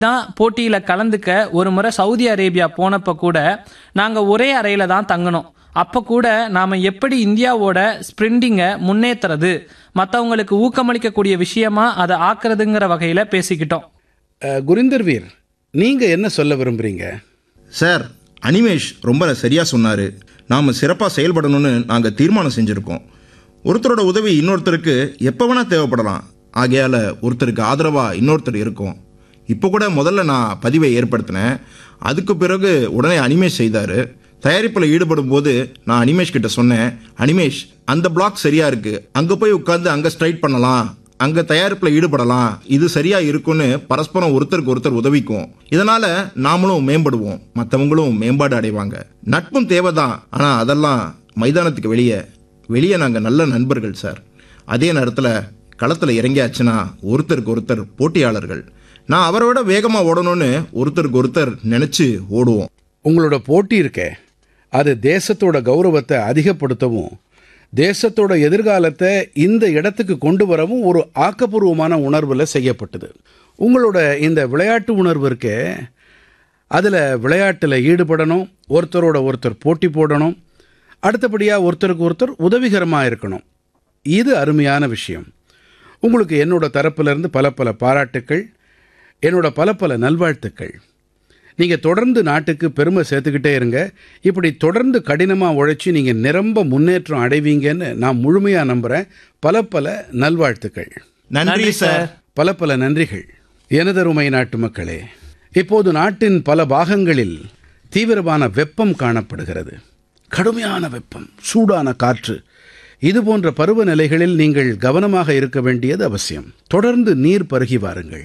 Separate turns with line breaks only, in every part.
தான் போட்டியில கலந்துக்க ஒரு முறை சவுதி அரேபியா போனப்ப கூட நாங்க ஒரே அறையில தான் தங்கணும். அப்ப கூட நாம எப்படி இந்தியாவோட ஸ்பிரிண்டிங்கை முன்னேற்றுறது, மற்றவங்களுக்கு ஊக்கமளிக்கக்கூடிய விஷயமா அதை ஆக்குறதுங்கிற வகையில பேசிக்கிட்டோம்.
குரிந்தர் வீர், நீங்க என்ன சொல்ல விரும்புறீங்க?
சார், அனிமேஷ் ரொம்ப சரியா சொன்னாரு. நாம சிறப்பா செயல்படணும்னு நாங்க தீர்மானம் செஞ்சிருக்கோம். ஒருத்தரோட உதவி இன்னொருத்தருக்கு எப்ப வேணா தேவைப்படலாம். ஆகையால ஒருத்தருக்கு ஆதரவா இன்னொருத்தர் இருக்கும். இப்போ கூட முதல்ல நான் பதிவை ஏற்படுத்தினேன். அதுக்கு பிறகு உடனே அனிமேஷ் செய்தாரு. தயாரிப்பில் ஈடுபடும் போது நான் அனிமேஷ் கிட்ட சொன்னேன், அனிமேஷ் அந்த பிளாக் சரியா இருக்கு, அங்க போய் உட்காந்து அங்க ஸ்ட்ரைட் பண்ணலாம், அங்க தயாரிப்பில் ஈடுபடலாம், இது சரியா இருக்குன்னு பரஸ்பரம் ஒருத்தருக்கு ஒருத்தர் உதவிக்கும். இதனால நாமளும் மேம்படுவோம், மற்றவங்களும் மேம்பாடு அடைவாங்க. நட்பும் தேவைதான், ஆனா அதெல்லாம் மைதானத்துக்கு வெளியே நாங்கள் நல்ல நண்பர்கள் சார். அதே நேரத்தில் களத்தில் இறங்கியாச்சுன்னா ஒருத்தருக்கு ஒருத்தர் போட்டியாளர்கள். நான் அவரை விட வேகமாக ஓடணும்னு ஒருத்தருக்கு ஒருத்தர் நினைச்சு ஓடுவோம்.
உங்களோட போட்டி இருக்கே, அது தேசத்தோட கௌரவத்தை அதிகப்படுத்தவும் தேசத்தோட எதிர்காலத்தை இந்த இடத்துக்கு கொண்டு வரவும் ஒரு ஆக்கப்பூர்வமான உணர்வில் செய்யப்பட்டது. உங்களோட இந்த விளையாட்டு உணர்வு இருக்கே, அதில் விளையாட்டில் ஈடுபடணும், ஒருத்தரோட ஒருத்தர் போட்டி போடணும், அடுத்தபடியாக ஒருத்தருக்கு ஒருத்தர் உதவிகரமாக இருக்கணும். இது அருமையான விஷயம். உங்களுக்கு என்னோட தரப்பிலிருந்து பல பாராட்டுக்கள், என்னோட பல நல்வாழ்த்துக்கள். நீங்கள் தொடர்ந்து நாட்டுக்கு பெருமை சேர்த்துக்கிட்டே இருங்க. இப்படி தொடர்ந்து கடினமாக உழைச்சி நீங்கள் நிரம்ப முன்னேற்றம் அடைவீங்கன்னு நான் முழுமையாக நம்புகிறேன். பல நல்வாழ்த்துக்கள்.
நன்றி சார்.
பல நன்றிகள். எனதருமை நாட்டு மக்களே, இப்போது நாட்டின் பல பாகங்களில் தீவிரமான வெப்பம் காணப்படுகிறது. கடுமையான வெப்பம், சூடான காற்று, இது போன்ற பருவநிலைகளில் நீங்கள் கவனமாக இருக்க வேண்டியது அவசியம். தொடர்ந்து நீர் பருகி வாருங்கள்.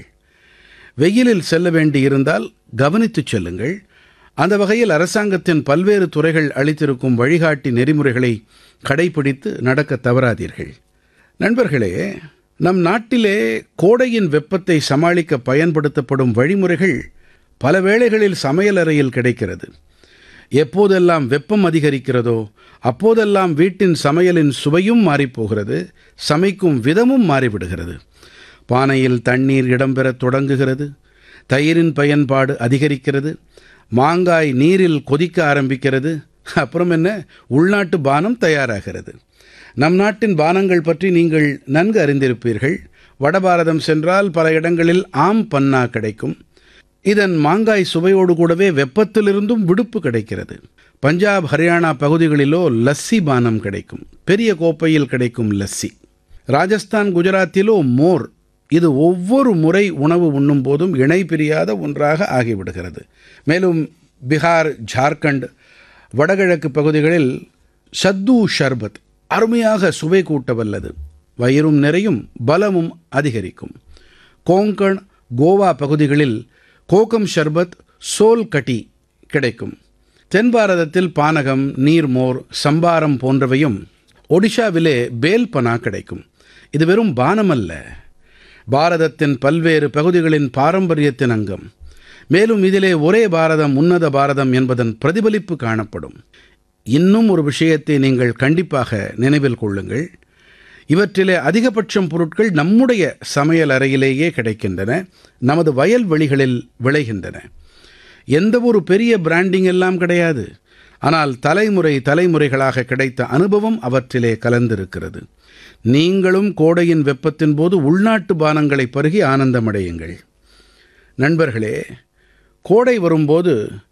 வெயிலில் செல்ல வேண்டியிருந்தால் கவனித்துச் செல்லுங்கள். அந்த வகையில் அரசாங்கத்தின் பல்வேறு துறைகள் அளித்திருக்கும் வழிகாட்டி நெறிமுறைகளை கடைபிடித்து நடக்க தவறாதீர்கள். நண்பர்களே, நம் நாட்டிலே கோடையின் வெப்பத்தை சமாளிக்க பயன்படுத்தப்படும் வழிமுறைகள் பல வேளைகளில் சமையலறையில் கிடைக்கிறது. எப்போதெல்லாம் வெப்பம் அதிகரிக்கிறதோ அப்போதெல்லாம் வீட்டின் சமையலின் சுவையும் மாறிப்போகிறது, சமைக்கும் விதமும் மாறிவிடுகிறது. பானையில் தண்ணீர் இடம்பெறத் தொடங்குகிறது, தயிரின் பயன்பாடு அதிகரிக்கிறது, மாங்காய் நீரில் கொதிக்க ஆரம்பிக்கிறது, அப்புறம் என்ன, உள்நாட்டு பானம் தயாராகிறது. நம் நாட்டின் பானங்கள் பற்றி நீங்கள் நன்கு அறிந்திருப்பீர்கள். வடபாரதம் சென்றால் பல இடங்களில் ஆம் பன்னா கிடைக்கும். இதன் மாங்காய் சுவையோடு கூடவே வெப்பத்திலிருந்தும் விடுப்பு கிடைக்கிறது. பஞ்சாப், ஹரியானா பகுதிகளிலோ லஸ்ஸி பானம் கிடைக்கும், பெரிய கோப்பையில் கிடைக்கும் லஸ்ஸி. ராஜஸ்தான், குஜராத்திலோ மோர். இது ஒவ்வொரு முறை உணவு உண்ணும் போதும் இணை பிரியாத ஒன்றாக ஆகிவிடுகிறது. மேலும் பிகார், ஜார்க்கண்ட், வடகிழக்கு பகுதிகளில் சத்து ஷர்பத் அருமையாக சுவை கூட்ட வல்லது. வயிறும் நிறையும், பலமும் அதிகரிக்கும். கோங்கண், கோவா பகுதிகளில் கோகம் ஷர்பத், சோல் கட்டி கிடைக்கும். தென் பாரதத்தில் பானகம், நீர்மோர், சம்பாரம் போன்றவையும், ஒடிஷாவிலே பேல்பனா கிடைக்கும். இது வெறும் பானம் அல்ல, பாரதத்தின் பல்வேறு பகுதிகளின் பாரம்பரியத்தின் அங்கம். மேலும் இதிலே ஒரே பாரதம், உன்னத பாரதம் என்பதன் பிரதிபலிப்பு காணப்படும். இன்னும் ஒரு விஷயத்தை நீங்கள் கண்டிப்பாக நினைவில் கொள்ளுங்கள். இவற்றிலே அதிகபட்சம் பொருட்கள் நம்முடைய சமையல் அறையிலேயே கிடைக்கின்றன, நமது வயல்வெளிகளில் விளைகின்றன. எந்த ஒரு பெரிய பிராண்டிங் எல்லாம் கிடையாது, ஆனால் தலைமுறைகளாக கிடைத்த அனுபவம் அவற்றிலே கலந்திருக்கிறது. நீங்களும் கோடையின் வெப்பத்தின் போது உள்நாட்டு பானங்களை பருகி ஆனந்தமடையுங்கள். நண்பர்களே, கோடை வரும்போது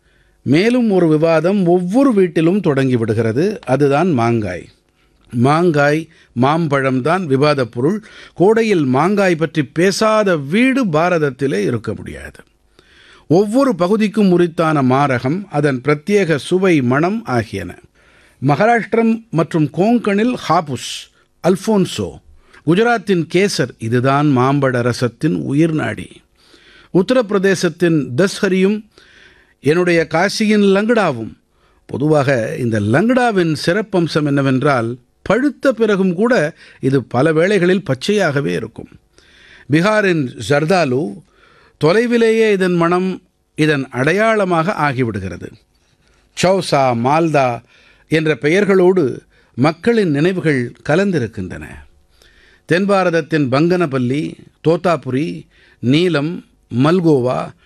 மேலும் ஒரு விவாதம் ஒவ்வொரு வீட்டிலும் தொடங்கிவிடுகிறது. அதுதான் மாங்காய். மாங்காய், மாம்பழம்தான் விவாதப் பொருள். கோடையில் மாங்காய் பற்றி பேசாத வீடு பாரதத்திலே இருக்க முடியாது. ஒவ்வொரு பகுதிக்கும் உரித்தான மாரகம், அதன் பிரத்யேக சுவை, மணம் ஆகியன. மகாராஷ்டிரம் மற்றும் கோங்கனில் ஹாபுஸ், அல்ஃபோன்சோ, குஜராத்தின் கேசர், இதுதான் மாம்பழ ரசத்தின் உயிர் நாடி. உத்தரப்பிரதேசத்தின் தஸ்ஹரியும் என்னுடைய காசியின் லங்கடாவும். பொதுவாக இந்த லங்கடாவின் சிறப்பம்சம் என்னவென்றால், பழுத்த பிறகும் கூட இது பல வேளைகளில் பச்சையாகவே இருக்கும். பீகாரின் ஜர்தாலு, தொலைவிலேயே இதன் மனம் இதன் அடையாளமாக ஆகிவிடுகிறது. சௌசா, மால்தா என்ற பெயர்களோடு மக்களின் நினைவுகள் கலந்திருக்கின்றன. தென் பாரதத்தின் பங்கனபல்லி, தோத்தாபுரி, நீலம், மல்கோவா,